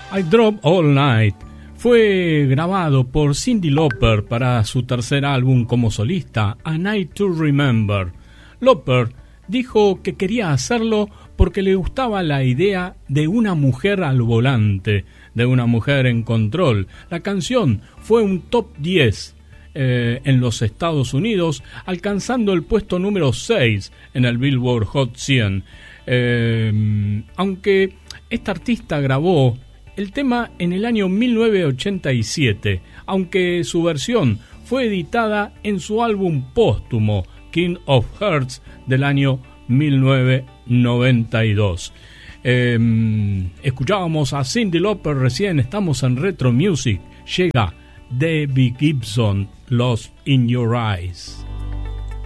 I Drove All Night fue grabado por Cyndi Lauper para su tercer álbum como solista, A Night to Remember. Lauper dijo que quería hacerlo porque le gustaba la idea de una mujer al volante, de una mujer en control. La canción fue un top 10 en los Estados Unidos, alcanzando el puesto número 6 en el Billboard Hot 100. Aunque esta artista grabó el tema en el año 1987, aunque su versión fue editada en su álbum póstumo King of Hearts del año 1992. Escuchábamos a Cyndi Lauper recién, estamos en Retro Music. Llega Debbie Gibson, Lost in Your Eyes.